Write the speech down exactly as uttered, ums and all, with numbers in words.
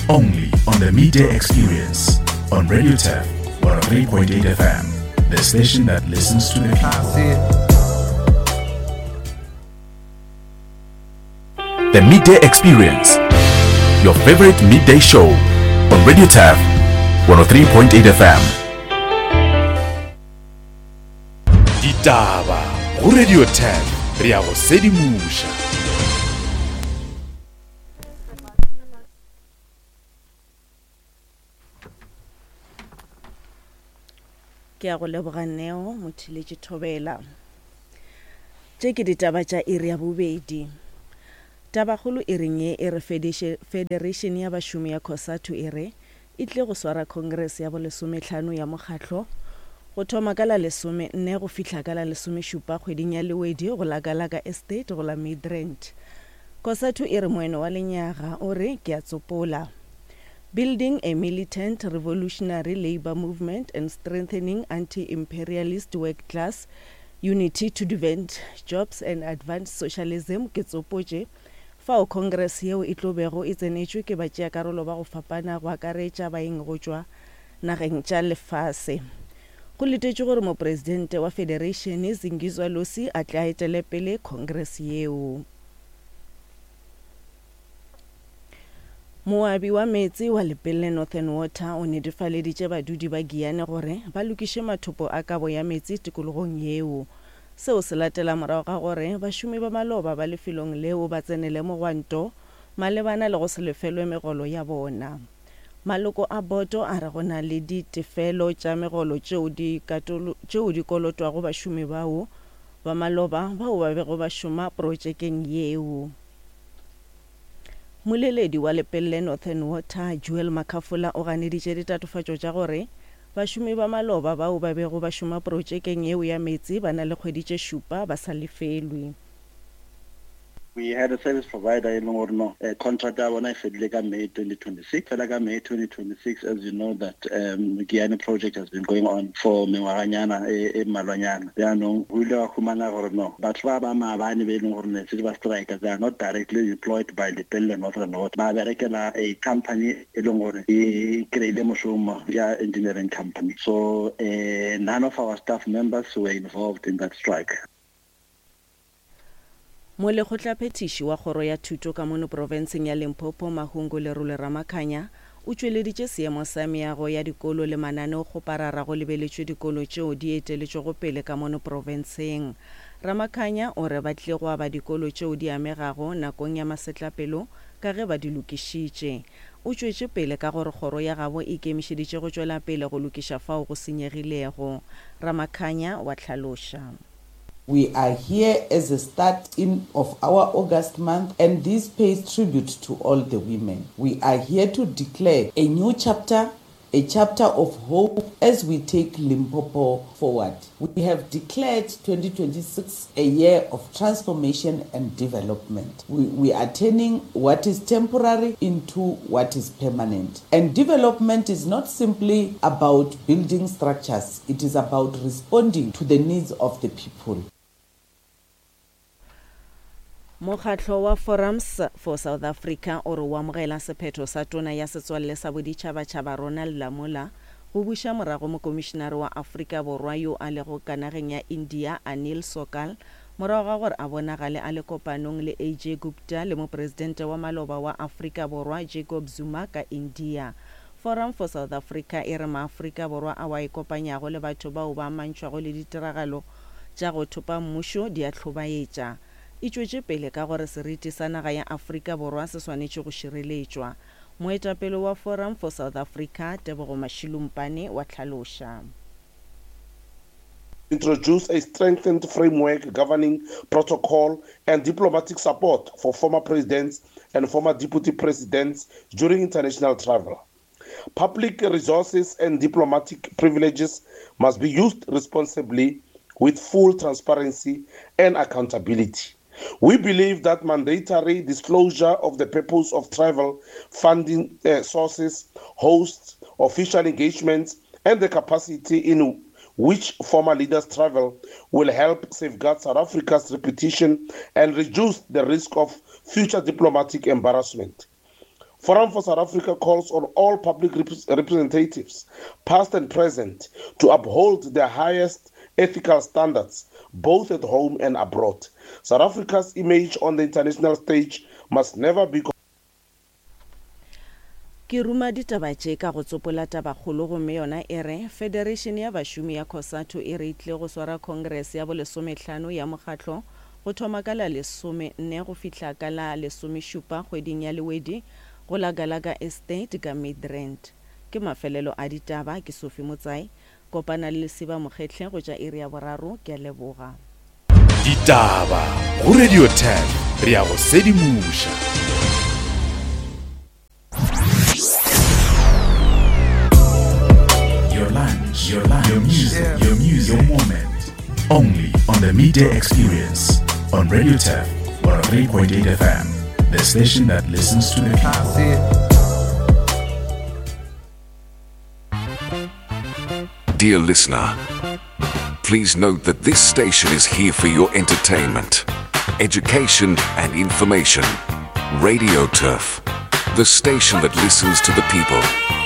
Only on the Midday Experience on Radio T A F one oh three point eight F M, the station that listens to the people. The Midday Experience, your favorite midday show on Radio T A F one oh three point eight F M. Ditaba go Radio T A F, re a go sedimusha. Ke a go leboga Neo Mothiletse Thobela. Tše ke ditaba tša iri ya bobedi. Tabakgolo e reng ye e re Federation ya bašomi ya COSATU e re e tle go swara Congress ya bo lesomehlano ya mokgatlo go thoma ka la lesome nne go fihla ka la lesome šupa kgweding ya Lewedi go la Galaga Estate go la Midrand. COSATU e re moeno wa lenyaga o re ke a tsopola. Building a militant revolutionary labor movement and strengthening anti-imperialist work-class unity to defend jobs and advance socialism ke tsopotše fao Congress yeo e tlobego e tsenetšwe ke batšeakarolo ba go fapana go akaretša baeng go tšwa nageng tša lefase. Go letetšwe gore mopresidente wa Federation Zingizwa Lusi a tla etele pele Congress yeo. Moabi wa metsi wa Lepelle Northern Water o netefaleditše badudi ba Giyane gore ba lokiše mathopo a kabo ya metsi tikologong yeo. Seo se latela morago ga gore bašomi ba maloba ba lefelong leo ba tsenele mogwanto malebana le go se lefelwe megolo ya bona. Maloko a boto a re gona le ditefelo tša megolo tšeo di tšeo di kolotwago bašomi bao ba maloba bao ba bego ba šoma projekeng yeo. Moleledi wa Lepelle Northern Water Joel Makafula o ganeditše ditatofatšo tša gore bašomi ba maloba bao ba bego ba šoma projekeng yeo ya metsi ba na le kgwedi tše šupa ba sa lefelwe. We had a service provider in Orno, a contractor when I said Lega May twenty twenty-six. Lega May twenty twenty-six, as you know, that um, the Guyana project has been going on for Mewaganyana, e Malwanyana. They are no, Hula Humana or no. But Rabama, Vani, Silver Strikers, they are not directly employed by the Pelle Northern North. Maverekela, a company, a long a Kredemoshum, yeah, engineering company. So uh, none of our staff members were involved in that strike. Mo lekgotla phetiši wa kgoro ya thuto ka mono provinseng ya Limpopo Mahungu Lerole Ramakhanya o tšweleditše seemo sa meago ya dikolo le mananeo go parara go lebeletšwe dikolo tšeo di eteletšwe go pele ka mono provinseng. Ramakhanya o re ba tle go aba dikolo tšeo di amegago nakong ya masetlapelo ka ge ba di lokišitše. O tšwetše pele ka gore kgoro ya gabo e kemišeditše go tšwela pele go lokiša fao go senyegilego. Ramakhanya wa tlhaloša. We are here as a start in of our August month, and this pays tribute to all the women. We are here to declare a new chapter, a chapter of hope as we take Limpopo forward. We have declared twenty twenty-six a year of transformation and development. We, we are turning what is temporary into what is permanent. And development is not simply about building structures, it is about responding to the needs of the people. Mokgatlo wa Forums for South Africa o re wa mogela sephetho sa tona ya setswalle sa boditšhabatšhaba Ronald Lamola go buša morago mokomišenare wa Afrika Borwa yo a lego ka nageng ya India Anil Sokal morago ga gore a bonagale a le kopanong le A J Gupta le mopresidente wa maloba wa Afrika Borwa Jacob Zuma ka India. Forum for South Africa e re maAfrika Borwa a wa ikopanyago le batho bao ba mantšhwago le ditiragalo tša go thopa mmušo di a tlhobaetša. E tšwetše pele ka gore seriti sa naga ya Afrika Borwa se swanetše go šireletšwa. Moetapele wa Forum for South Africa Tebogo Mashilumpane wa tlhaloša. Introduce a strengthened framework governing protocol and diplomatic support for former presidents and former deputy presidents during international travel. Public resources and diplomatic privileges must be used responsibly with full transparency and accountability. We believe that mandatory disclosure of the purpose of travel, funding uh, sources, hosts, official engagements, and the capacity in which former leaders travel will help safeguard South Africa's reputation and reduce the risk of future diplomatic embarrassment. Forum for South Africa calls on all public rep- representatives, past and present, to uphold their highest ethical standards, both at home and abroad. South Africa's image on the international stage must never be... Ke ruma ditaba tše ka go tsopola tabakgolo gomme yona e re Federation ya bašomi ya COSATU e re itle go swara Congress ya bo lesomehlano ya mokgatlo go thoma ka la lesome nne go fihla ka la lesomešupa kgweding ya lewedi go la Gallagher Estate ka Midrand. Ke mafelelo a ditaba ke Sophie Motsai kopana le Lesiba Mokgetlhe go tša iri ya boraro ke a leboga. Ditaba go Radio ten re ya go sedimusha. Your lunch, your lunch, your music, yeah. your music, your moment. Only on the Midday Experience on Radio ten one oh three point eight F M, the station that listens to the people. Dear listener, please note that this station is here for your entertainment, education and information. Radio Turf, the station that listens to the people.